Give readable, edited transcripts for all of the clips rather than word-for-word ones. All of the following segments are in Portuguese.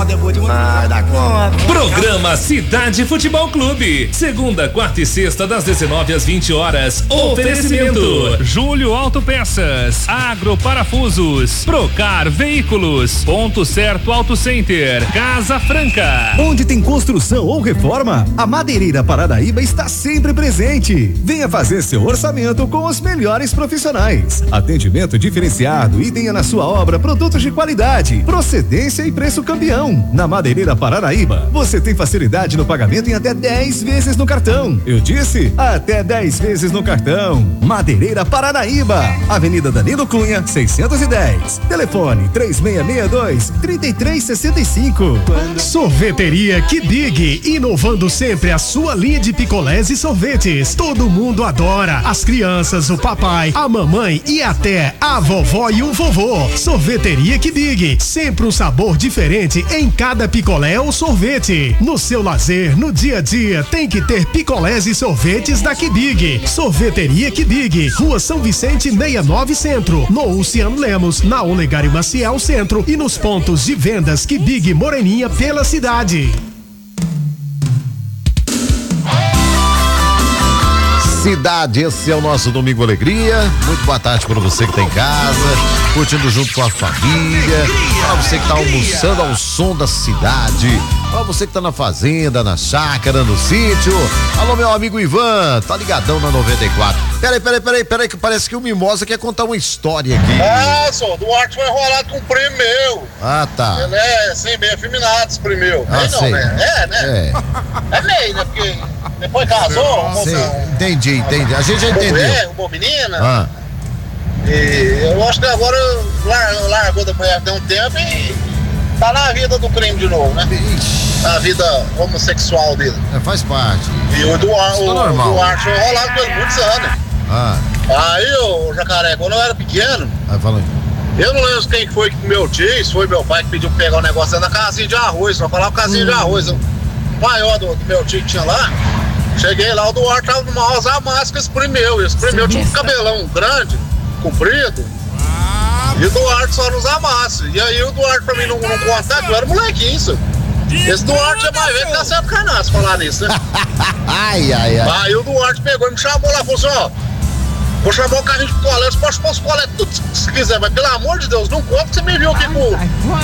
conta, é boa demais. Dá conta. Programa Cidade Futebol Clube. Segunda, quarta e sexta, das 19 às 20 horas. Oferecimento: Júlio Autopeças, Agroparafusos, Procar Veículos, Ponto Certo Auto Center, Casa Franca. Onde tem construção ou reforma, a Madeireira Paranaíba está sempre presente. Venha fazer seu orçamento com os melhores profissionais. Atendimento diferenciado e tenha na sua obra produtos de qualidade, procedência e preço campeão. Na Madeireira Paranaíba, você tem facilidade no pagamento em até 10 vezes no cartão. Eu disse, até 10 vezes no cartão. Madeireira Paranaíba, Avenida Danilo Cunha, 610. Telefone 3662-3365. Sorveteria Que Big, inovando sempre a sua linha de picolés e sorvetes. Todo mundo adora, as crianças, o papai, a mamãe e até a vovó e o vovô. Sorveteria Que Big, sempre um sabor diferente em cada picolé ou sorvete. No seu lazer, no dia a dia, tem que ter picolés e sorvetes da Que Big. Sorveteria Que Big, Rua São Vicente 69 Centro, no Luciano Lemos, na Olegário Maciel Centro e nos pontos de vendas Que Big Moreninha pela cidade. Cidade, esse é o nosso Domingo Alegria. Muito boa tarde para você que tá em casa, curtindo junto com a família, para você que tá almoçando ao som da cidade, para você que tá na fazenda, na chácara, no sítio. Alô, meu amigo Ivan, tá ligadão na 94. Peraí, que parece que o Mimosa quer contar uma história aqui. Só, o Duarte foi enrolado com um primo meu. Ah, tá. Ele é, assim, bem afeminado, esse primo meu. Ah, não, sei. né? É. É meio, né? Porque depois casou, Sei, entendi. A gente já entendeu. Uma menina. Ah. E eu acho que agora largou da mulher tem um tempo e tá na vida do crime de novo, né? Na vida homossexual dele. Faz parte. E o Duarte foi enrolado com ele muitos anos. Ah. Aí, o Jacaré, quando eu era pequeno, eu não lembro quem foi que comeu tio, se foi meu pai que pediu pra pegar um negócio da casinha de arroz, só falava casinha de arroz, o maior do meu tio que tinha lá. Cheguei lá, o Duarte tava numa rosa máscara, esse primo meu tinha um cabelão grande, comprido, e o Duarte só nos amassa. E aí o Duarte pra mim não contar, que eu era molequinho, isso. Esse Duarte é mais velho que dá certo canasco falar nisso, né? Ai. Aí o Duarte pegou e me chamou lá, falou assim, ó, vou chamar o carrinho de picolé, você pode pôr os picolé tudo se quiser, mas pelo amor de Deus, não conta que você me viu aqui com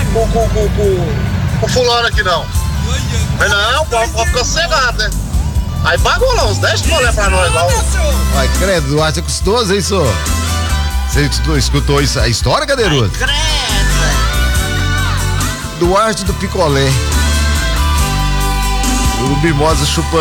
o fulano aqui, não. Mas não, pode ficar sossegado, né? Aí pagou lá uns 10 picolé pra nós lá. Ai, credo, Duarte é custoso, hein, senhor? Você escutou isso, a história, Cadeirudo? Credo. Duarte do picolé. O Mimosa chupando.